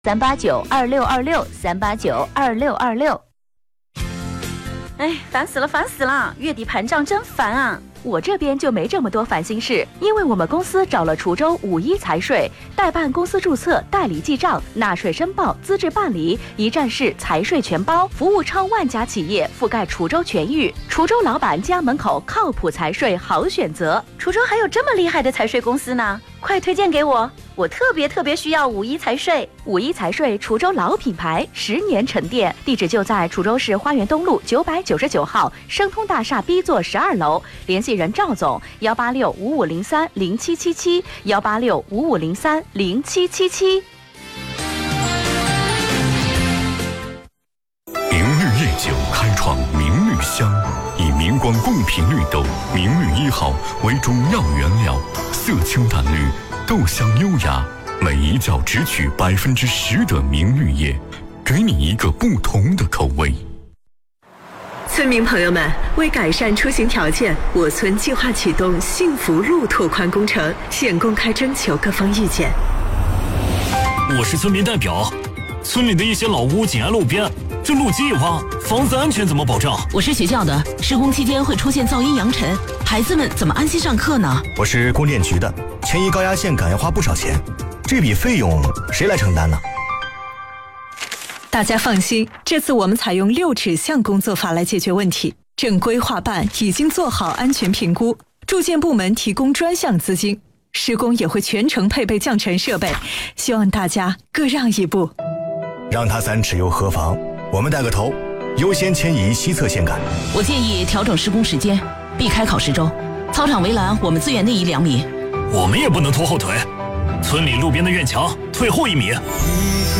3892626，3892626。哎，烦死了！月底盘账真烦啊！我这边就没这么多烦心事，因为我们公司找了滁州51财税，代办公司注册、代理记账、纳税申报、资质办理，一站式财税全包，服务超万家企业，覆盖滁州全域。滁州老板家门口靠谱财税好选择。滁州还有这么厉害的财税公司呢，快推荐给我！我特别需要51财税。51财税滁州老品牌，10年沉淀，地址就在滁州市花园东路999号生通大厦 B 座12楼，联系人赵总18655030777，18655030777。 明绿夜酒开创明绿香，以明光贡品绿豆明绿1号为中药原料，色清淡绿，豆香优雅，每一角只取10%的明绿叶，给你一个不同的口味。 村民朋友们，为改善出行条件，我村计划启动幸福路拓宽工程，现公开征求各方意见。 我是村民代表，村里的一些老屋紧挨路边，这路基一挖，房子安全怎么保障？ 我是学校的，施工期间会出现噪音扬尘，孩子们怎么安心上课呢？ 我是供电局的，迁移高压线杆要花不少钱，这笔费用谁来承担呢？ 大家放心，这次我们采用6指向工作法来解决问题。正规划办已经做好安全评估，住建部门提供专项资金，施工也会全程配备降尘设备，希望大家各让一步。 让他3尺又何妨？我们带个头，优先迁移西侧线杆。 我建议调整施工时间，避开考试周。操场围栏我们资源内移2米。 我们也不能拖后腿，村里路边的院墙退后1米。